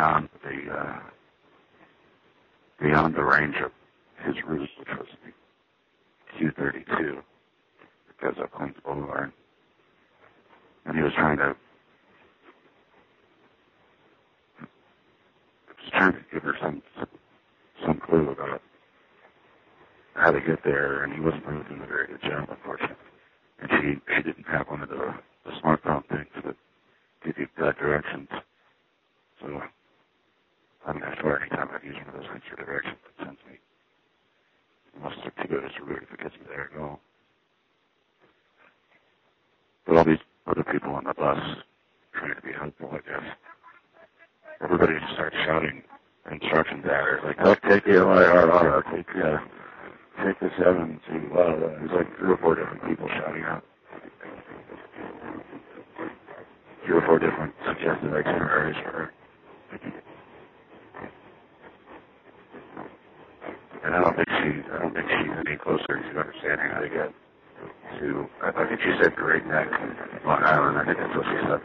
beyond the range of his route, which was the Q32, that goes up Queens Boulevard. And he was trying to give her some clue about how to get there, and he wasn't really doing a very good job, unfortunately. And she didn't have one of the smartphone things that give you directions. So, I mean, I swear anytime I've used one of those things for directions, it sends me. It must look too good as a route if it gets me there at all. But all these other people on the bus trying to be helpful, I guess. Everybody just starts shouting instructions at her, like, oh, take the LIRR, take the 7 to, there's like 3 or 4 different people shouting out. 3 or 4 different suggested itineraries for her. And I don't think she's any closer to understanding how to get to, I think she said Great Neck, Long Island. I think that's what she said.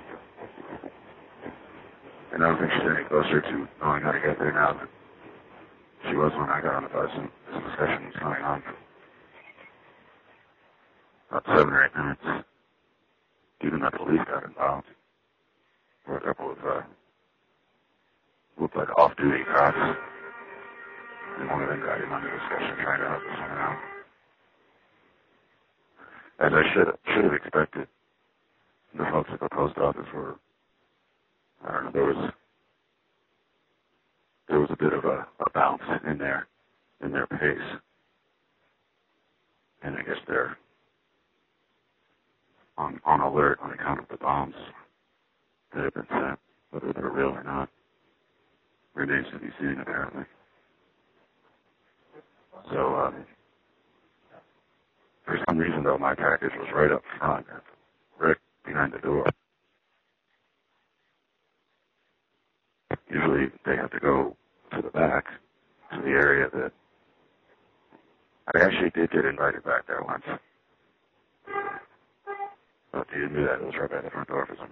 And I don't think she's any closer to knowing how to get there now than she was when I got on the bus and this discussion was going on for about 7 or 8 minutes. Even the police got involved. There were a couple of, looked like off-duty cops. And one of them got in on the discussion trying to help us out. As I should have expected, the folks at the post office were, I don't know, there was a bit of a bounce in their pace. And I guess they're on alert on account of the bombs that have been sent, whether they're real or not. Remains to be seen, apparently. So, for some reason, though, my package was right up front, right behind the door. Usually, they have to go to the back, to the area that I actually did get invited back there once. But he didn't do that. It was right by the front door for some reason.